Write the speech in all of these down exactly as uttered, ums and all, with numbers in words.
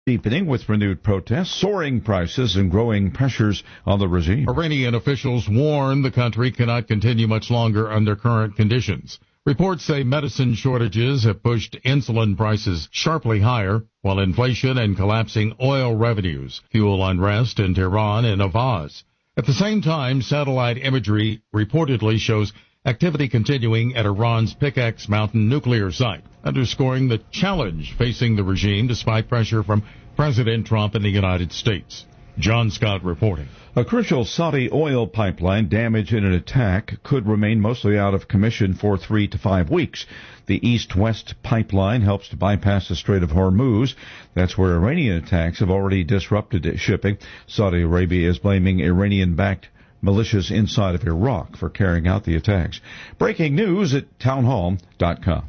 deepening with renewed protests, soaring prices, and growing pressures on the regime. Iranian officials warn the country cannot continue much longer under current conditions. Reports say medicine shortages have pushed insulin prices sharply higher, while inflation and collapsing oil revenues fuel unrest in Tehran and Avaz. At the same time, satellite imagery reportedly shows activity continuing at Iran's Pickaxe Mountain nuclear site, underscoring the challenge facing the regime despite pressure from President Trump and the United States. John Scott reporting. A crucial Saudi oil pipeline damaged in an attack could remain mostly out of commission for three to five weeks. The east-west pipeline helps to bypass the Strait of Hormuz. That's where Iranian attacks have already disrupted shipping. Saudi Arabia is blaming Iranian-backed militias inside of Iraq for carrying out the attacks. Breaking news at townhall dot com.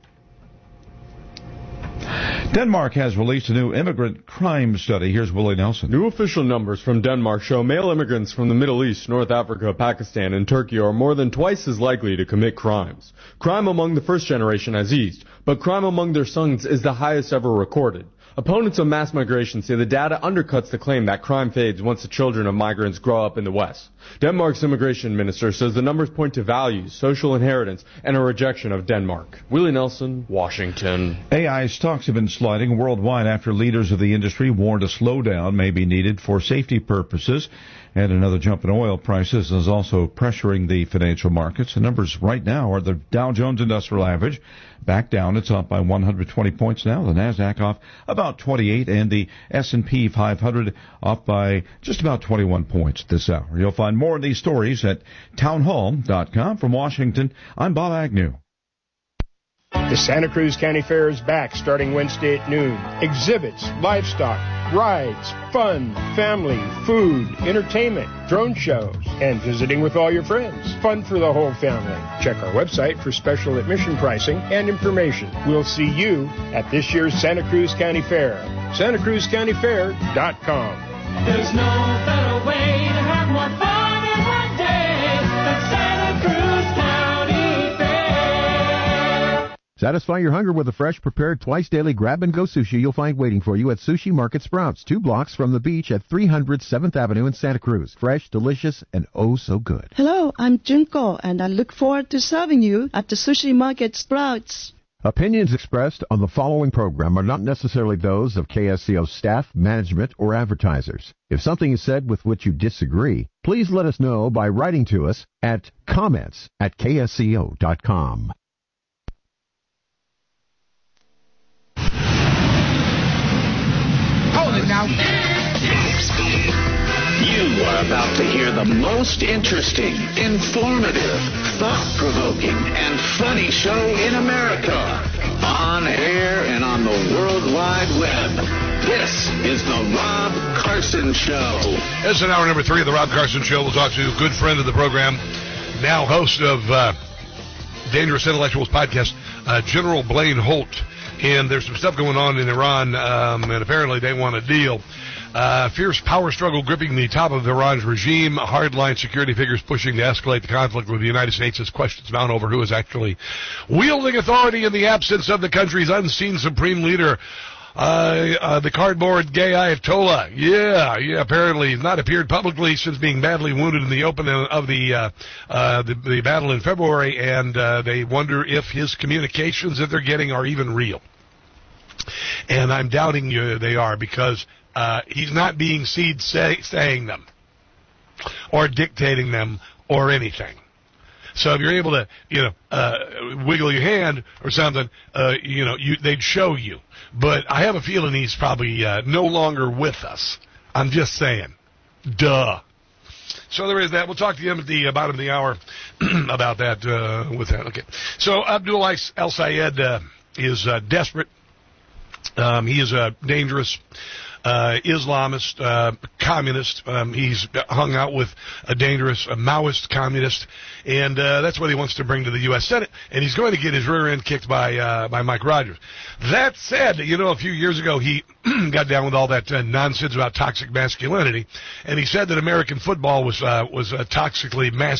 Denmark has released a new immigrant crime study. Here's Willie Nelson. New official numbers from Denmark show male immigrants from the Middle East, North Africa, Pakistan, and Turkey are more than twice as likely to commit crimes. Crime among the first generation has eased, but crime among their sons is the highest ever recorded. Opponents of mass migration say the data undercuts the claim that crime fades once the children of migrants grow up in the West. Denmark's immigration minister says the numbers point to values, social inheritance, and a rejection of Denmark. Willie Nelson, Washington. A I stocks have been sliding worldwide after leaders of the industry warned a slowdown may be needed for safety purposes. And another jump in oil prices is also pressuring the financial markets. The numbers right now are the Dow Jones Industrial Average back down. It's up by one hundred twenty points now. The Nasdaq off about twenty-eight, and the S and P five hundred off by just about twenty-one points this hour. You'll find more of these stories at townhall dot com. From Washington, I'm Bob Agnew. The Santa Cruz County Fair is back starting Wednesday at noon. Exhibits, livestock, rides, fun, family, food, entertainment, drone shows, and visiting with all your friends. Fun for the whole family. Check our website for special admission pricing and information. We'll see you at this year's Santa Cruz County Fair. Santa Cruz County Fair dot com. There's no better way to have more fun in one day than Santa Cruz County Fair. Satisfy your hunger with a fresh, prepared, twice-daily grab-and-go sushi you'll find waiting for you at Sushi Market Sprouts, two blocks from the beach at three hundred seventh Avenue in Santa Cruz. Fresh, delicious, and oh so good. Hello, I'm Junko, and I look forward to serving you at the Sushi Market Sprouts. Opinions expressed on the following program are not necessarily those of K S C O staff, management, or advertisers. If something is said with which you disagree, please let us know by writing to us at comments at K S C O dot com. Hold it now. You are about to hear the most interesting, informative, thought-provoking, and funny show in America. On air and on the World Wide Web. This is the Rob Carson Show. This is hour number three of the Rob Carson Show. We'll talk to a good friend of the program, now host of uh, Dangerous Intellectuals podcast, uh, General Blaine Holt. And there's some stuff going on in Iran, um, and apparently they want a deal. Uh, fierce power struggle gripping the top of Iran's regime. Hardline security figures pushing to escalate the conflict with the United States as questions mount over who is actually wielding authority in the absence of the country's unseen supreme leader. Uh, uh, the cardboard gay Ayatollah. Yeah, yeah, apparently he's not appeared publicly since being badly wounded in the open of the, uh, uh, the, the battle in February, and, uh, they wonder if his communications that they're getting are even real. And I'm doubting you they are, because, uh, he's not being seen say, saying them or dictating them or anything. So if you're able to, you know, uh, wiggle your hand or something, uh, you know, you, they'd show you. But I have a feeling he's probably uh, no longer with us. I'm just saying. Duh. So there is that. We'll talk to him at the uh, bottom of the hour about that, uh, with that. Okay. So Abdul El-Sayed uh, is uh, desperate. Um, he is a dangerous uh, Islamist, uh, communist. Um, he's hung out with a dangerous uh, Maoist communist, and uh, that's what he wants to bring to the U S Senate, and he's going to get his rear end kicked by uh, by Mike Rogers. That said, you know, a few years ago he got down with all that uh, nonsense about toxic masculinity, and he said that American football was uh, was uh, toxically masculine.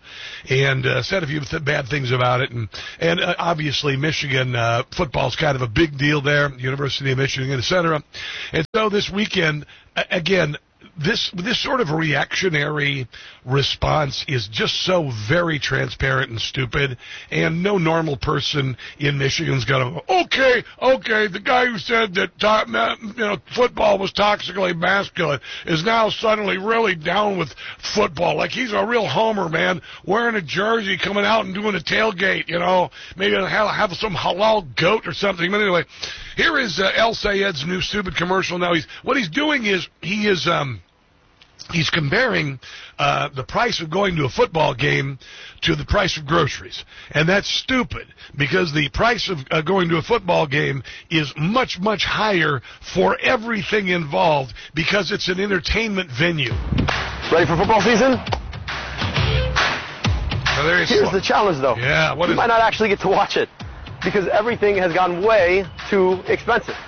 and uh, said a few th- bad things about it. And, and uh, obviously, Michigan uh, football is kind of a big deal there, University of Michigan, et cetera. And so this weekend, uh, again, This this sort of reactionary response is just so very transparent and stupid, and no normal person in Michigan's going to go, okay, okay, the guy who said that to- you know football was toxically masculine is now suddenly really down with football, like he's a real homer, man, wearing a jersey, coming out and doing a tailgate, you know, maybe have, have some halal goat or something. But anyway, here is uh, El Sayed's new stupid commercial. Now he's what he's doing is he is um. He's comparing uh, the price of going to a football game to the price of groceries. And that's stupid because the price of uh, going to a football game is much, much higher for everything involved because it's an entertainment venue. Ready for football season? So there Here's slow. the challenge, though. Yeah, what you is might it? not actually get to watch it because everything has gotten way too expensive.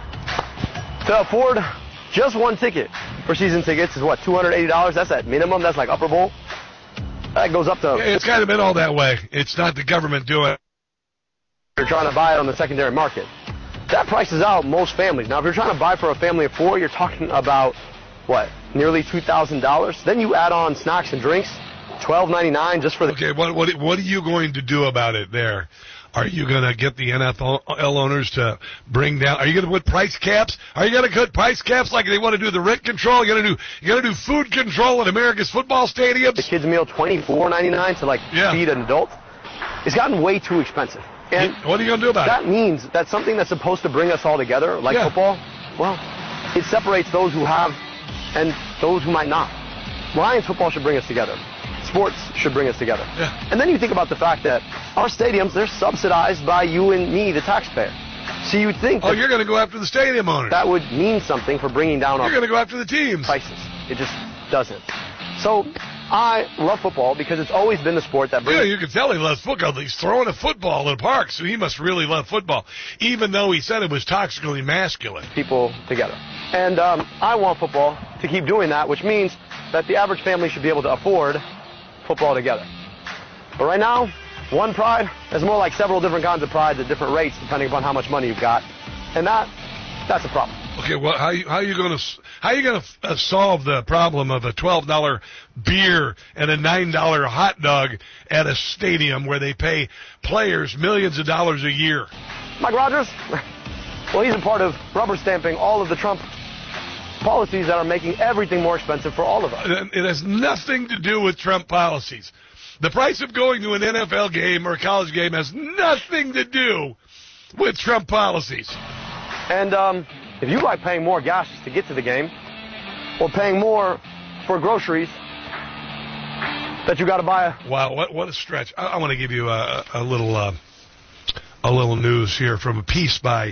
To afford just one ticket for season tickets is what, two hundred eighty dollars? That's at minimum. That's like upper bowl. That goes up to... Yeah, it's kind of been all that way. It's not the government doing it. You're trying to buy it on the secondary market. That prices out most families. Now, if you're trying to buy for a family of four, you're talking about, what, nearly two thousand dollars? Then you add on snacks and drinks, twelve ninety-nine just for the... Okay, what, what, what are you going to do about it there? Are you going to get the N F L owners to bring down? Are you going to put price caps? Are you going to put price caps like they want to do the rent control? You're going to do you going to do food control in America's football stadiums? The kids meal twenty-four ninety-nine to like yeah. feed an adult. It's gotten way too expensive. And what are you going to do about that it? That means that something that's supposed to bring us all together, like yeah. football, well, it separates those who have and those who might not. Lions football should bring us together. Sports should bring us together. Yeah. And then you think about the fact that our stadiums, they're subsidized by you and me, the taxpayer. So you'd think Oh, you're going to go after the stadium owners. That would mean something for bringing down you're our going to go after the teams. prices. It just doesn't. So I love football because it's always been the sport that brings... Yeah, you can tell he loves football. He's throwing a football in the park, so he must really love football, even though he said it was toxically masculine. People together. And um, I want football to keep doing that, which means that the average family should be able to afford football together. But right now, one pride is more like several different kinds of prides at different rates depending upon how much money you've got. And that, that's a problem. Okay, well, how you, how you going to how you going to uh, solve the problem of a twelve dollar beer and a nine dollar hot dog at a stadium where they pay players millions of dollars a year? Mike Rogers? Well, he's a part of rubber stamping all of the Trump policies that are making everything more expensive for all of us. It has nothing to do with Trump policies. The price of going to an N F L game or a college game has nothing to do with Trump policies. And um, if you like paying more gas to get to the game, or paying more for groceries that you got to buy a... Wow, what what a stretch. I, I want to give you a, a little uh, a little news here from a piece by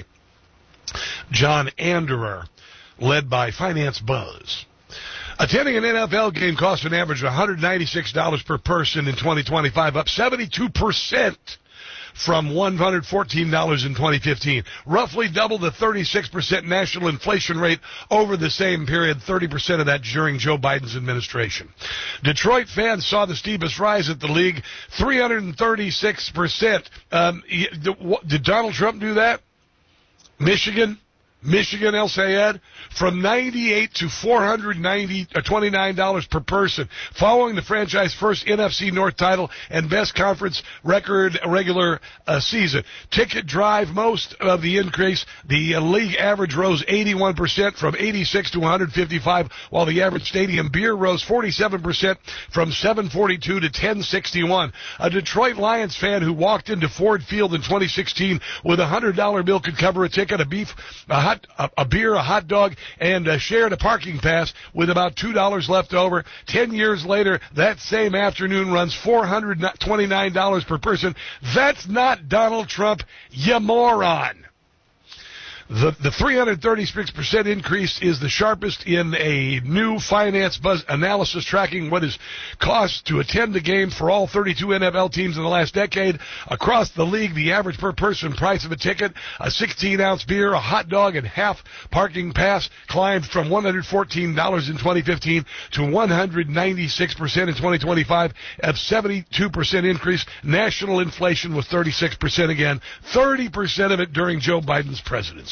John Anderer, led by Finance Buzz. Attending an N F L game costs an average of one hundred ninety-six dollars per person in twenty twenty-five, up seventy-two percent from one hundred fourteen dollars in twenty fifteen. Roughly double the thirty-six percent national inflation rate over the same period, thirty percent of that during Joe Biden's administration. Detroit fans saw the steepest rise at the league, three hundred thirty-six percent. Um, did Donald Trump do that? Michigan? Michigan, El Sayed, from ninety-eight to four hundred ninety, uh, twenty-nine dollars per person, following the franchise first N F C North title and best conference record regular uh, season. Ticket drive most of the increase. The uh, league average rose eighty-one percent from eighty-six to one hundred fifty-five, while the average stadium beer rose forty-seven percent from seven forty-two to ten sixty-one. A Detroit Lions fan who walked into Ford Field in twenty sixteen with a one hundred dollar bill could cover a ticket, a beef, a hot A, a beer, a hot dog, and uh, shared a parking pass with about two dollars left over. Ten years later, that same afternoon runs four hundred twenty-nine dollars per person. That's not Donald Trump, you moron. The the three hundred thirty-six percent increase is the sharpest in a new Finance Buzz analysis tracking what is cost to attend a game for all thirty-two N F L teams in the last decade. Across the league, the average per person price of a ticket, a sixteen-ounce beer, a hot dog, and half parking pass climbed from one hundred fourteen dollars in twenty fifteen to one hundred ninety-six percent in twenty twenty-five, a seventy-two percent increase. National inflation was thirty-six percent again, thirty percent of it during Joe Biden's presidency.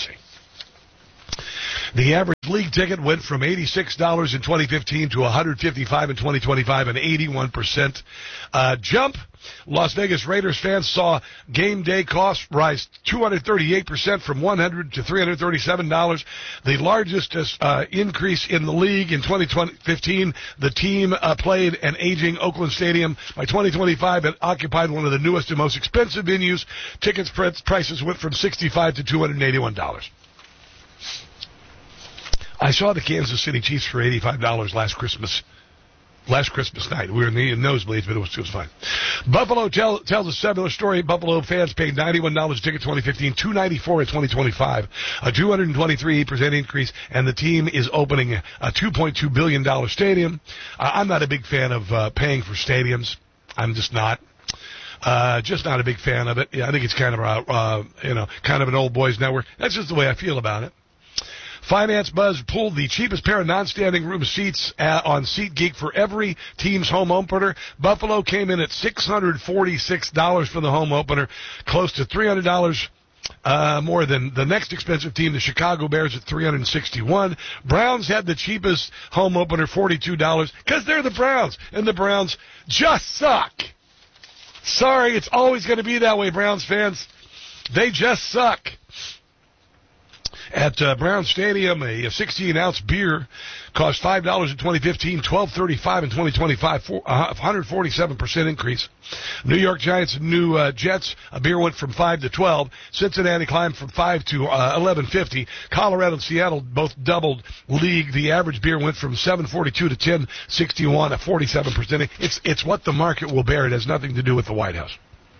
The average league ticket went from eighty-six dollars in twenty fifteen to one hundred fifty-five dollars in twenty twenty-five, an eighty-one percent uh, jump. Las Vegas Raiders fans saw game day costs rise two hundred thirty-eight percent from one hundred dollars to three hundred thirty-seven dollars. The largest uh, increase in the league in twenty fifteen. The team uh, played an aging Oakland Stadium. By twenty twenty-five, it occupied one of the newest and most expensive venues. Tickets prices went from sixty-five dollars to two hundred eighty-one dollars. I saw the Kansas City Chiefs for eighty-five dollars last Christmas. Last Christmas night. We were in the nosebleeds, but it was, it was fine. Buffalo tell, tells a similar story. Buffalo fans paid ninety-one dollars a ticket twenty fifteen, two hundred ninety-four dollars in twenty twenty-five, a two hundred twenty-three percent increase, and the team is opening a two point two billion dollars stadium. Uh, I'm not a big fan of uh, paying for stadiums. I'm just not. Uh, just not a big fan of it. Yeah, I think it's kind of a, uh, you know, kind of an old boys network. That's just the way I feel about it. Finance Buzz pulled the cheapest pair of non-standing room seats uh, on SeatGeek for every team's home opener. Buffalo came in at six hundred forty-six dollars for the home opener, close to three hundred dollars uh, more than the next expensive team, the Chicago Bears, at three hundred sixty-one dollars. Browns had the cheapest home opener, forty-two dollars, because they're the Browns, and the Browns just suck. Sorry, it's always going to be that way, Browns fans. They just suck. At uh, Brown Stadium, a sixteen-ounce beer cost five dollars in twenty fifteen, twelve thirty-five in twenty twenty-five, four, uh, one hundred forty-seven percent increase. New York Giants and New uh, Jets, a beer went from five to twelve. Cincinnati climbed from five to uh, eleven fifty. Colorado and Seattle both doubled league. The average beer went from seven forty-two to ten sixty-one, a forty-seven percent. It's it's what the market will bear. It has nothing to do with the White House.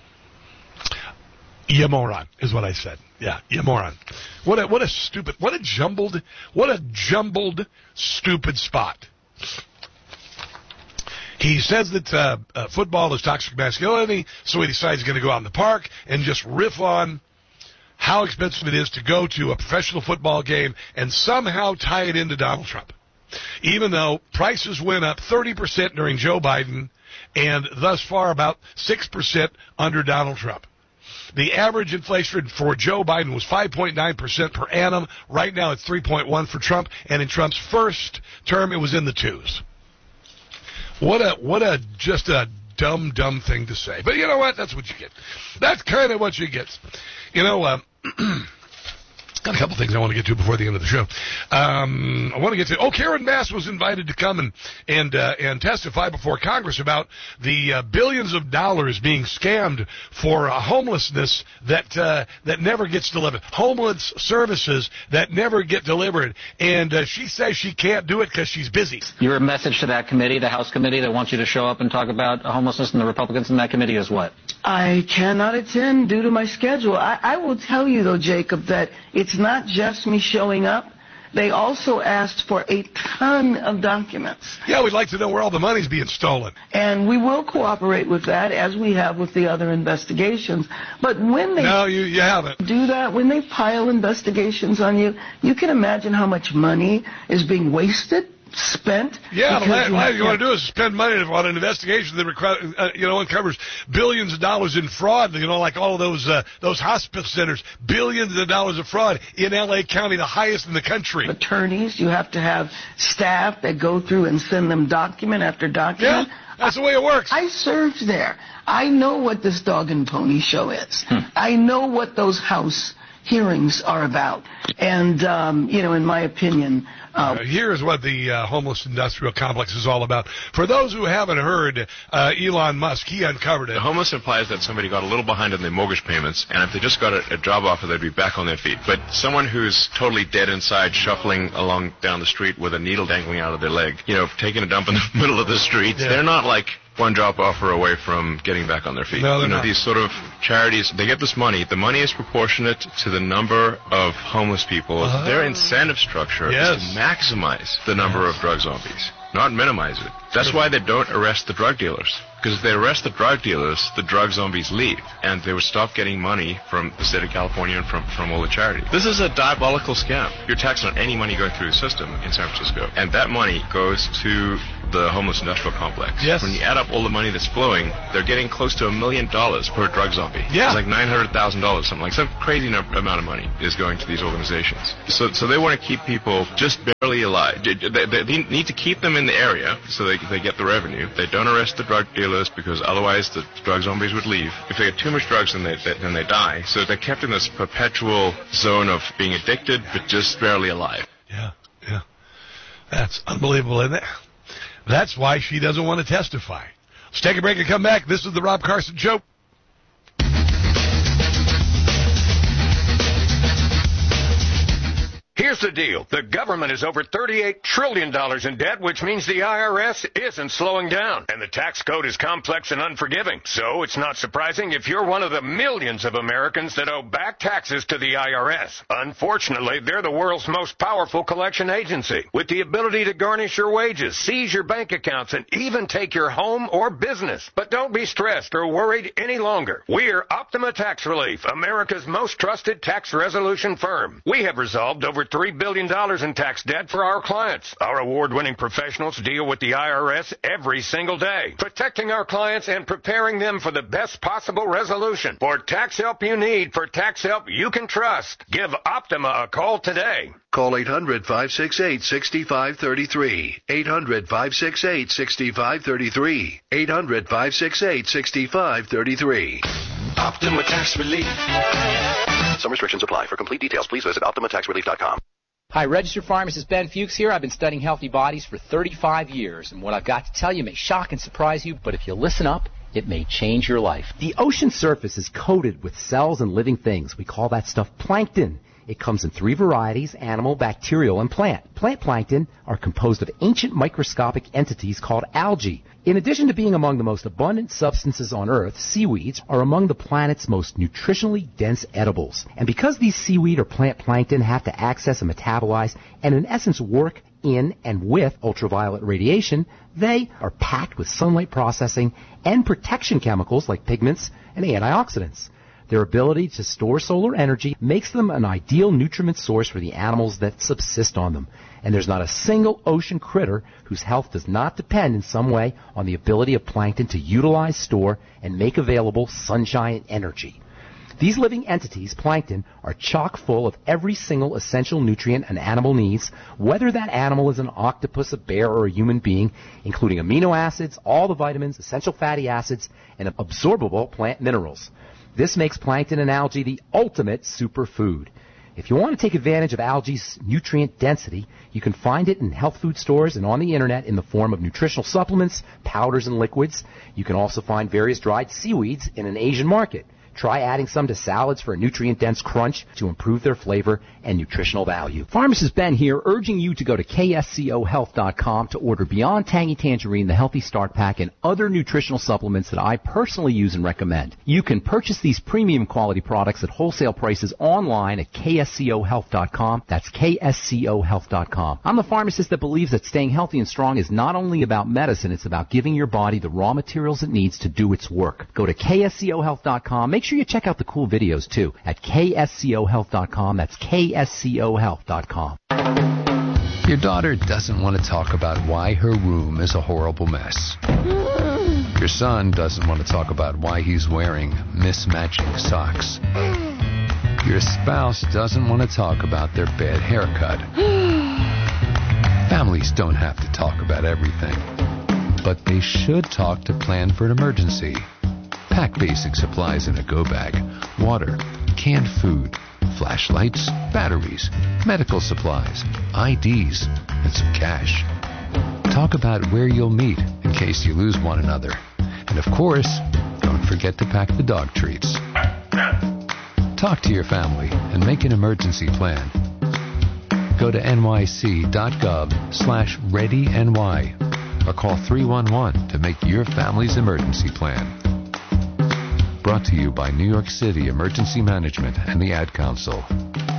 You moron, is what I said. Yeah, you moron. What a, what a stupid, what a jumbled, what a jumbled, stupid spot. He says that uh, uh, football is toxic masculinity, so he decides he's going to go out in the park and just riff on how expensive it is to go to a professional football game and somehow tie it into Donald Trump. Even though prices went up thirty percent during Joe Biden and thus far about six percent under Donald Trump. The average inflation for Joe Biden was five point nine percent per annum. Right now it's three point one for Trump, and in Trump's first term it was in the twos. What a what a just a dumb dumb thing to say. But you know what? That's what you get. That's kind of what you get. You know, um, got a couple things I want to get to before the end of the show. Um, I want to get to. Oh, Karen Bass was invited to come and and uh, and testify before Congress about the uh, billions of dollars being scammed for uh, homelessness that uh, that never gets delivered, homeless services that never get delivered, and uh, she says she can't do it because she's busy. Your message to that committee, the House committee that wants you to show up and talk about homelessness, and the Republicans in that committee, is what? I cannot attend due to my schedule. I, I will tell you, though, Jacob, that it's not just me showing up. They also asked for a ton of documents. Yeah, we'd like to know where all the money's being stolen. And we will cooperate with that, as we have with the other investigations. But when they no, you, you haven't. do that, when they pile investigations on you, you can imagine how much money is being wasted, spent. Yeah, the last, you, last you yeah. want to do is spend money on an investigation that requ- uh, you know uncovers billions of dollars in fraud. You know, like all of those uh, those hospital centers, billions of dollars of fraud in L A County, the highest in the country. Attorneys, you have to have staff that go through and send them document after document. Yeah, that's the way it works. I served there. I know what this dog and pony show is. Hmm. I know what those House hearings are about. And, um, you know, in my opinion, Uh, here's what the uh, homeless industrial complex is all about. For those who haven't heard, uh, Elon Musk, he uncovered it. The homeless implies that somebody got a little behind on their mortgage payments, and if they just got a, a job offer, they'd be back on their feet. But someone who's totally dead inside, shuffling along down the street with a needle dangling out of their leg, you know, taking a dump in the middle of the street, yeah. They're not like one job offer away from getting back on their feet. No, you know, not. These sort of charities, they get this money. The money is proportionate to the number of homeless people. Uh-huh. Their incentive structure yes. is to maximize the number yes. of drug zombies, not minimize it. That's why they don't arrest the drug dealers. Because if they arrest the drug dealers, the drug zombies leave, and they would stop getting money from the state of California and from, from all the charities. This is a diabolical scam. You're taxing on any money going through the system in San Francisco, and that money goes to the homeless industrial complex. Yes. When you add up all the money that's flowing, they're getting close to a million dollars per drug zombie. Yeah. It's like nine hundred thousand dollars, something like some crazy no- amount of money is going to these organizations. So, so they want to keep people just barely alive. They, they, they need to keep them in the area so they they get the revenue. They don't arrest the drug dealers because otherwise the drug zombies would leave. If they get too much drugs, then they, they then they die. So they're kept in this perpetual zone of being addicted but just barely alive. Yeah, yeah. That's unbelievable, isn't it? That's why she doesn't want to testify. Let's take a break and come back. This is the Rob Carson Show. Here's the deal. The government is over thirty-eight trillion dollars in debt, which means the I R S isn't slowing down. And the tax code is complex and unforgiving. So it's not surprising if you're one of the millions of Americans that owe back taxes to the I R S. Unfortunately, they're the world's most powerful collection agency, with the ability to garnish your wages, seize your bank accounts, and even take your home or business. But don't be stressed or worried any longer. We're Optima Tax Relief, America's most trusted tax resolution firm. We have resolved over three billion dollars in tax debt for our clients. Our award-winning professionals deal with the I R S every single day, protecting our clients and preparing them for the best possible resolution. For tax help you need, for tax help you can trust, give Optima a call today. Call eight hundred, five six eight, six five three three. eight hundred, five six eight, six five three three. eight hundred, five six eight, six five three three. Optima Tax Relief. Some restrictions apply. For complete details, please visit optima tax relief dot com. Hi, registered pharmacist Ben Fuchs here. I've been studying healthy bodies for thirty-five years, and what I've got to tell you may shock and surprise you, but if you listen up, it may change your life. The ocean surface is coated with cells and living things. We call that stuff plankton. It comes in three varieties: animal, bacterial, and plant. Plant plankton are composed of ancient microscopic entities called algae. In addition to being among the most abundant substances on Earth, seaweeds are among the planet's most nutritionally dense edibles. And because these seaweed or plant plankton have to access and metabolize and in essence work in and with ultraviolet radiation, they are packed with sunlight processing and protection chemicals like pigments and antioxidants. Their ability to store solar energy makes them an ideal nutriment source for the animals that subsist on them. And there's not a single ocean critter whose health does not depend in some way on the ability of plankton to utilize, store, and make available sunshine and energy. These living entities, plankton, are chock full of every single essential nutrient an animal needs, whether that animal is an octopus, a bear, or a human being, including amino acids, all the vitamins, essential fatty acids, and absorbable plant minerals. This makes plankton and algae the ultimate superfood. If you want to take advantage of algae's nutrient density, you can find it in health food stores and on the internet in the form of nutritional supplements, powders, and liquids. You can also find various dried seaweeds in an Asian market. Try adding some to salads for a nutrient-dense crunch to improve their flavor and nutritional value. Pharmacist Ben here, urging you to go to K S C O health dot com to order Beyond Tangy Tangerine, the Healthy Start Pack, and other nutritional supplements that I personally use and recommend. You can purchase these premium quality products at wholesale prices online at K S C O health dot com. That's K S C O health dot com. I'm the pharmacist that believes that staying healthy and strong is not only about medicine, it's about giving your body the raw materials it needs to do its work. Go to K S C O health dot com. Make Make sure you check out the cool videos, too, at K S C O health dot com. That's K S C O health dot com. Your daughter doesn't want to talk about why her room is a horrible mess. Your son doesn't want to talk about why he's wearing mismatching socks. Your spouse doesn't want to talk about their bad haircut. Families don't have to talk about everything, but they should talk to plan for an emergency. Pack basic supplies in a go bag, water, canned food, flashlights, batteries, medical supplies, I Ds, and some cash. Talk about where you'll meet in case you lose one another. And of course, don't forget to pack the dog treats. Talk to your family and make an emergency plan. Go to nyc.gov slash readyny or call three one one to make your family's emergency plan. Brought to you by New York City Emergency Management and the Ad Council.